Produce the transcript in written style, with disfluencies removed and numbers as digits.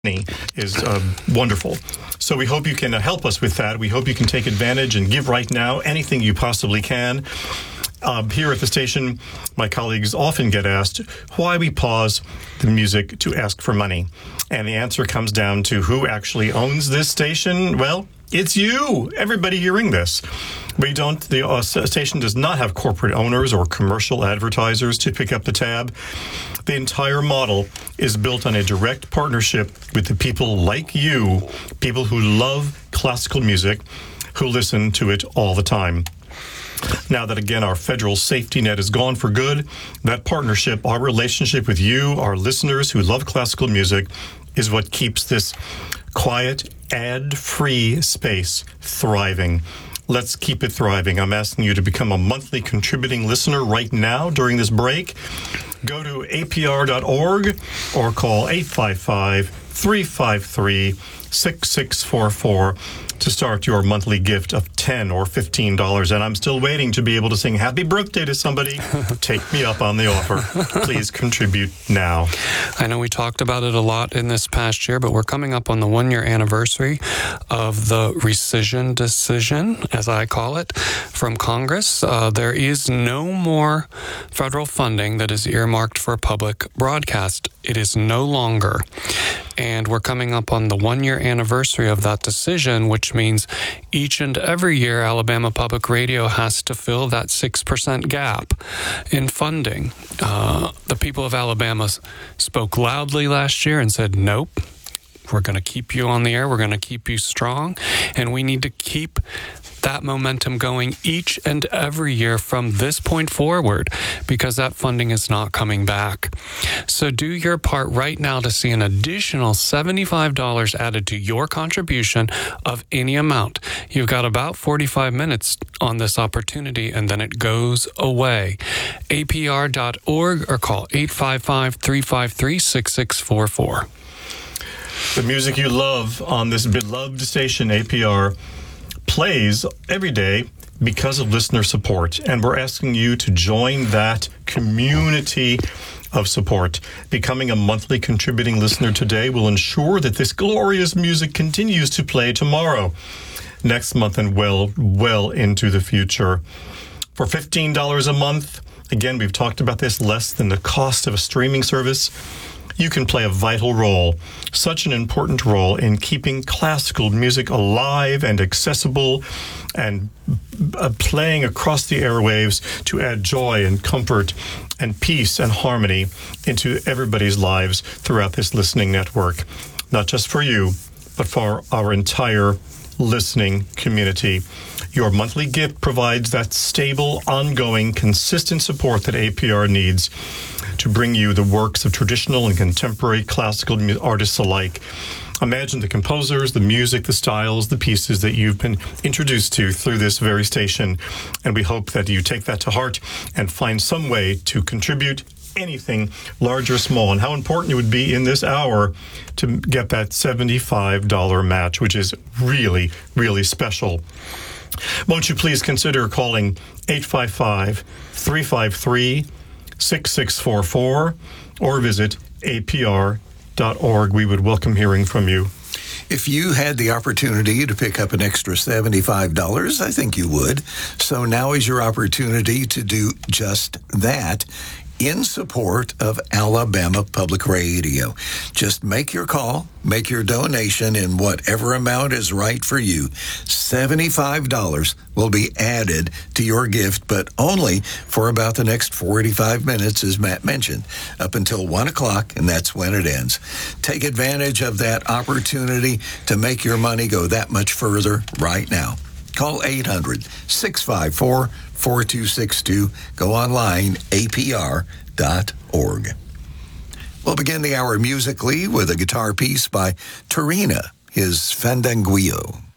is wonderful. So we hope you can help us with that. We hope you can take advantage and give right now anything you possibly can. Here at the station, my colleagues often get asked why we pause the music to ask for money. And the answer comes down to who actually owns this station. Well, it's you, everybody hearing this. The station does not have corporate owners or commercial advertisers to pick up the tab. The entire model is built on a direct partnership with the people like you, people who love classical music, who listen to it all the time. Now that, again, our federal safety net is gone for good, that partnership, our relationship with you, our listeners who love classical music, is what keeps this quiet, ad-free space thriving. Let's keep it thriving. I'm asking you to become a monthly contributing listener right now during this break. Go to apr.org or call 855-353-6644 to start your monthly gift of $10 or $15. And I'm still waiting to be able to sing happy birthday to somebody. Take me up on the offer. Please contribute now. I know we talked about it a lot in this past year, but we're coming up on the 1-year anniversary of the rescission decision, as I call it, from Congress. There is no more federal funding that is earmarked for public broadcast. It is no longer. And we're coming up on the 1-year anniversary of that decision, which means each and every year Alabama Public Radio has to fill that 6% gap in funding. The people of Alabama spoke loudly last year and said, nope, we're going to keep you on the air, we're going to keep you strong, and we need to keep that momentum going each and every year from this point forward, because that funding is not coming back. So do your part right now to see an additional $75 added to your contribution of any amount. You've got about 45 minutes on this opportunity, and then it goes away. APR.org or call 855-353-6644. The music you love on this beloved station, APR, plays every day because of listener support, and we're asking you to join that community of support. Becoming a monthly contributing listener today will ensure that this glorious music continues to play tomorrow, next month, and well into the future. For $15 a month, again, we've talked about this, less than the cost of a streaming service, you can play a vital role, such an important role in keeping classical music alive and accessible and playing across the airwaves to add joy and comfort and peace and harmony into everybody's lives throughout this listening network. Not just for you, but for our entire listening community. Your monthly gift provides that stable, ongoing, consistent support that APR needs to bring you the works of traditional and contemporary classical artists alike. Imagine the composers, the music, the styles, the pieces that you've been introduced to through this very station. And we hope that you take that to heart and find some way to contribute anything, large or small, and how important it would be in this hour to get that $75 match, which is really, really special. Won't you please consider calling 855-353-6644 or visit apr.org. We would welcome hearing from you. If you had the opportunity to pick up an extra $75, I think you would. So now is your opportunity to do just that in support of Alabama Public Radio. Just make your call, make your donation in whatever amount is right for you. $75 will be added to your gift, but only for about the next 45 minutes, as Matt mentioned, up until 1 o'clock, and that's when it ends. Take advantage of that opportunity to make your money go that much further right now. Call 800-654-4262. Go online, apr.org. We'll begin the hour musically with a guitar piece by Torina, his Fandanguillo.